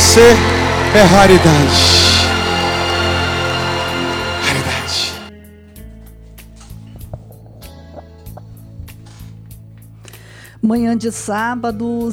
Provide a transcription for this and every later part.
você é raridade. Raridade. Manhã de sábado,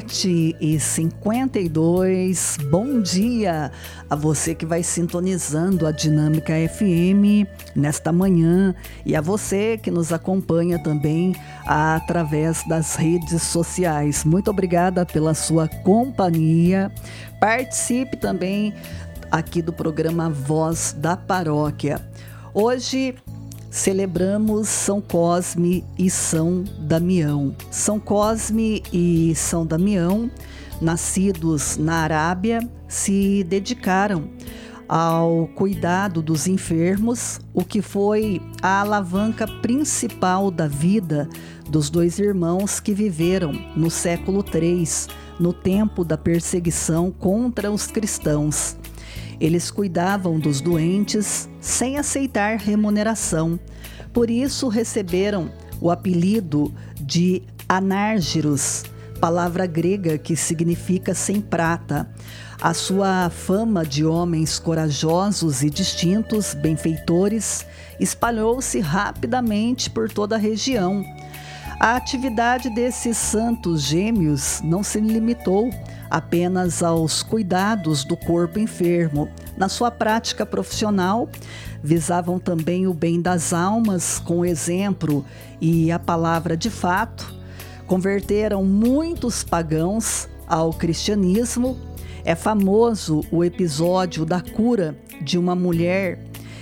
7h52. Bom dia a você que vai sintonizando a Dinâmica FM nesta manhã e a você que nos acompanha também através das redes sociais. Muito obrigada pela sua companhia. Participe também aqui do programa Voz da Paróquia. Hoje celebramos São Cosme e São Damião. São Cosme e São Damião, nascidos na Arábia, se dedicaram ao cuidado dos enfermos, o que foi a alavanca principal da vida dos dois irmãos que viveram no século III, no tempo da perseguição contra os cristãos. Eles cuidavam dos doentes sem aceitar remuneração. Por isso receberam o apelido de anárgiros, palavra grega que significa sem prata. A sua fama de homens corajosos e distintos, benfeitores, espalhou-se rapidamente por toda a região. A atividade desses santos gêmeos não se limitou apenas aos cuidados do corpo enfermo. Na sua prática profissional, visavam também o bem das almas, com o exemplo e a palavra de fato. Converteram muitos pagãos ao cristianismo. É famoso o episódio da cura de uma mulher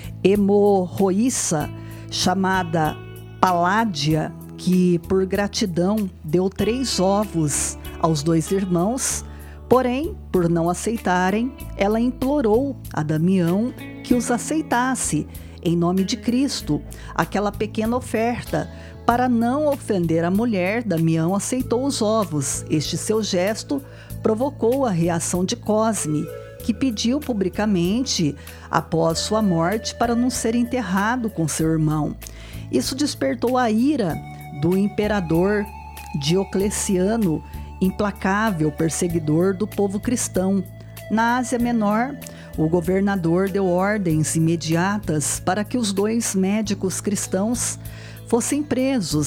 hemorroíça chamada Paládia, que por gratidão deu 3 ovos aos dois irmãos. Porém, por não aceitarem, ela implorou a Damião que os aceitasse, em nome de Cristo, aquela pequena oferta. Para não ofender a mulher, Damião aceitou os ovos. Este seu gesto provocou a reação de Cosme, que pediu publicamente, após sua morte, para não ser enterrado com seu irmão. Isso despertou a ira do imperador Diocleciano, implacável perseguidor do povo cristão. Na Ásia Menor, o governador deu ordens imediatas para que os 2 médicos cristãos fossem presos